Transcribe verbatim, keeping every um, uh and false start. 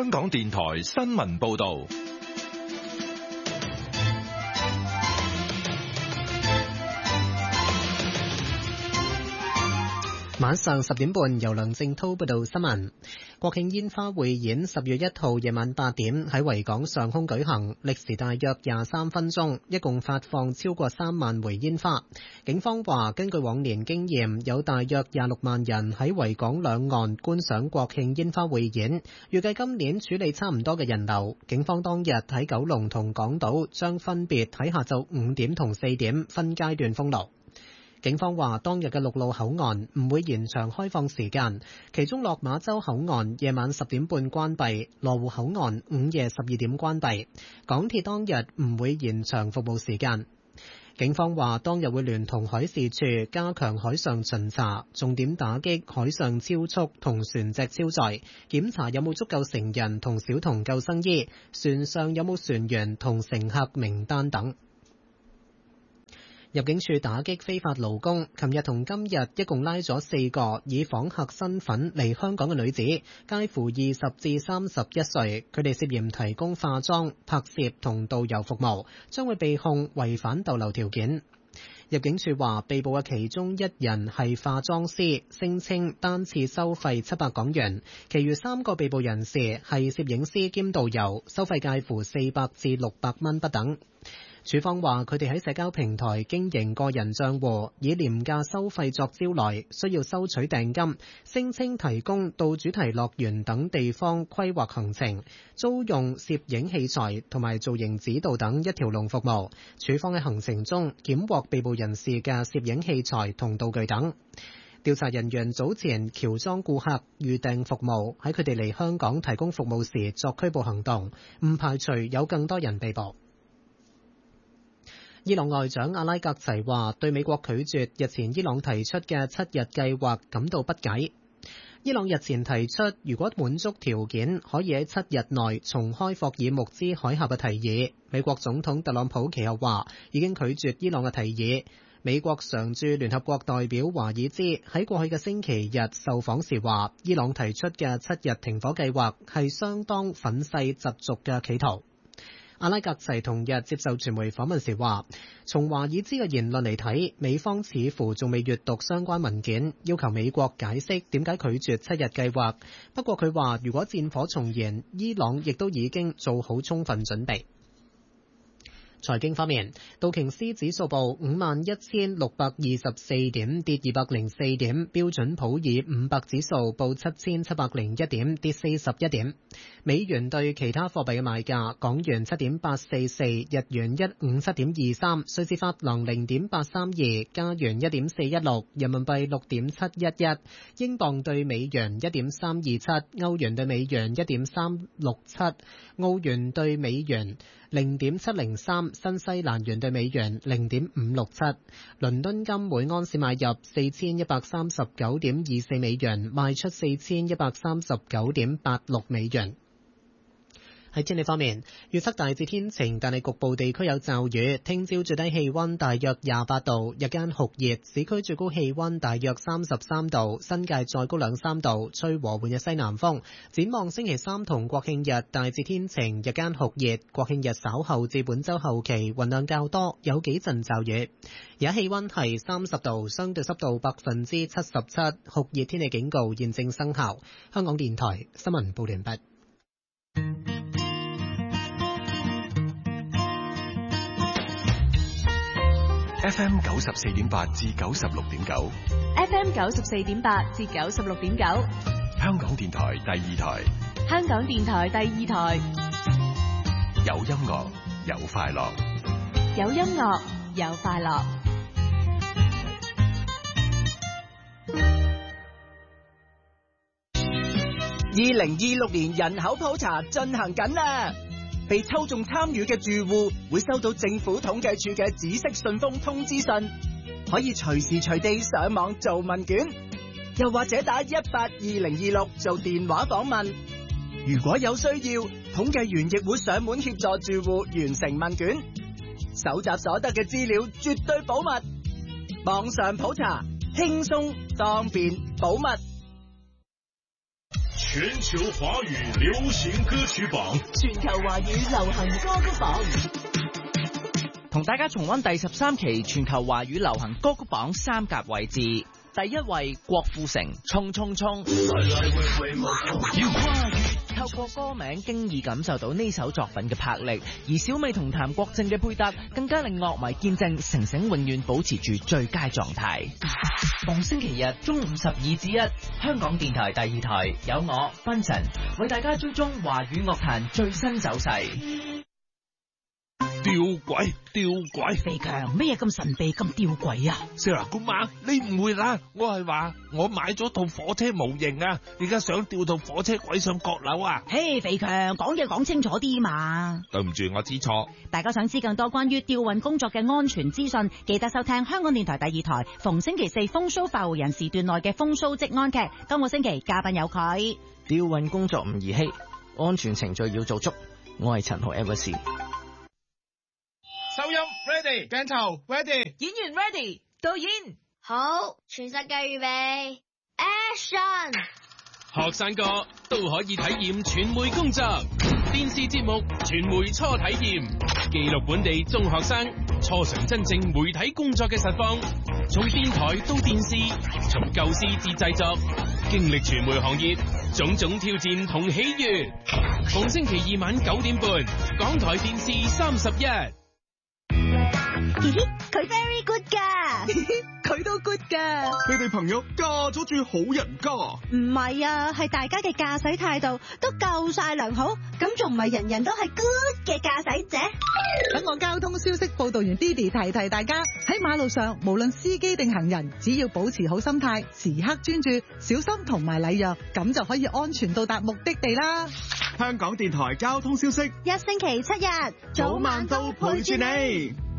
香港電台新聞報道。 晚上十點半，由梁正濤報道新聞。國慶煙花匯演十月一號夜晚八點喺維港上空舉行，歷時大約廿三分鐘，一共發放超過三萬枚煙花。警方話，根據往年經驗，有大約廿六萬人喺維港兩岸觀賞國慶煙花匯演，預計今年處理差唔多嘅人流。警方當日喺九龍同港島將分別喺下晝五點同四點分階段封路。警方話，當日嘅陸路口岸唔會延長開放時間，其中落馬洲口岸夜晚十點半關閉，羅湖口岸午夜十二點關閉。港鐵當日唔會延長服務時間。警方話，當日會聯同海事處加強海上巡查，重點打擊海上超速同船隻超載，檢查有冇足夠成人同小童救生衣，船上有冇船員同乘客名單等。入境處打擊非法勞工，琴日同今日一共拉咗四個以訪客身份嚟香港嘅女子，介乎二十至三十一歲，佢哋涉嫌提供化妝、拍攝同導遊服務，將會被控違反逗留條件。入境處話，被捕嘅其中一人係化妝師，聲稱單次收費七百港元，其餘三個被捕人士係攝影師兼導遊，收費介乎四百至六百蚊不等。署方話，佢哋喺社交平台經營個人帳戶，以廉價收費作招來，需要收取訂金，聲稱提供到主題樂園等地方規劃行程，租用攝影器材同埋造型指導等一條龍服務。署方喺行程中檢獲被捕人士嘅攝影器材同道具等。調查人員早前喬裝顧客預訂服務，喺佢哋嚟香港提供服務時作拘捕行動，唔排除有更多人被捕。伊朗外長阿拉格齊話，對美國拒絕日前伊朗提出嘅七日計劃感到不解。伊朗日前提出，如果滿足條件，可以喺七日內重開霍爾木茲海峽嘅提議。美國總統特朗普其後話，已經拒絕伊朗嘅提議。美國常駐聯合國代表華爾茲喺過去嘅星期日受訪時話，伊朗提出嘅七日停火計劃係相當憤世嫉俗嘅企圖。阿拉格齊同日接受傳媒訪問時話，從華爾茲嘅言論嚟睇，美方似乎仲未閱讀相關文件，要求美國解釋點解拒絕七日計劃。不過佢話，如果戰火重燃，伊朗亦都已經做好充分準備。財經方面，道瓊斯指數報五萬一千六百二十四點，跌二百零四點；標準普爾五百指數報七千七百零一點，跌四十一點。美元對其他貨幣嘅賣價：港元七點八四四，日元一五七點二三，瑞士法郎零點八三二，加元一點四一六，人民幣六點七一一，英鎊對美元一點三二七，歐元對美元一點三六七，澳元對美元零點七零三，新西蘭元對美元零點五六七。倫敦金每安士買入四千一百三十九點二四美元，賣出四千一百三十九點八六美元。喺天氣方面，預測大致天晴，但係局部地區有驟雨。聽朝最低氣溫大約廿八度，日間酷熱，市區最高氣溫大約三十三度，新界再高兩三度，吹和緩嘅西南風。展望星期三同國慶日，大致天晴，日間酷熱。國慶日稍後至本週後期雲量較多，有幾陣驟雨。而家氣溫係三十度，相對濕度百分之七十七，酷熱天氣警告現正生效。香港電台新聞報完畢。 F M 九十四點八至九十六點九 ，F M 九十四點八至九十六點九， 香港電台第二台， 香港電台第二台， 有音樂有快樂， 有音樂有快樂。 二零二六年人口普查進行緊啦！被抽中參與嘅住戶會收到政府統計處嘅紫色信封通知信，可以隨時隨地上網做問卷，又或者打一八二零二六做電話訪問。如果有需要，統計員亦會上門協助住戶完成問卷。搜集所得嘅資料絕對保密，網上普查輕鬆方便保密。 全球華語流行歌曲榜， 全球華語流行歌曲榜， 同大家重溫第十三期全球華語流行歌曲榜三甲位置。第一位郭富城，衝衝衝。透過歌名經已感受到呢首作品嘅魄力，而小美同譚國正嘅配搭更加令樂迷見證城城永遠保持住最佳狀態。逢星期日中午十二至一，香港電台第二台有我芬神為大家追蹤華語樂壇最新走勢。 吊詭，吊詭， 肥強咩嘢咁神秘咁吊詭啊 ？Sarah姑媽，你誤會啦，我係話我買咗套火車模型啊，而家想吊套火車軌上閣樓啊！ 嘿， hey, 肥強講嘢講清楚啲嘛！ 對唔住，我知錯。 大家想知更多關於吊運工作嘅安全資訊，記得收聽香港電台第二台逢星期四風騷快活人時段內嘅風騷職安劇。今個星期嘉賓有佢。 吊運工作唔兒戲，安全程序要做足。我係陳浩 Evers。 收音 ready， 鏡頭 ready， 演員 ready， 導演好，全世界預備 action。 學生哥都可以體驗傳媒工作，電視節目傳媒初體驗，記錄本地中學生初嘗真正媒體工作嘅實況，從電台到電視，從構思至製作，經歷傳媒行業種種挑戰同喜悅。逢星期二晚九點半，港台電視三十一。 嘻嘻，佢 very good 噶，佢都 good 噶。 你哋朋友嫁咗住好人家？ 唔係啊，係大家嘅駕駛態度都夠晒良好，咁仲唔係人人都係 good 嘅駕駛者？ 等我交通消息報道員 Didi 提提大家，喺馬路上無論司機定行人，只要保持好心態，時刻專注、小心同埋禮讓，咁就可以安全到達目的地啦。 香港電台交通消息， 一星期七日， 早晚都陪住你。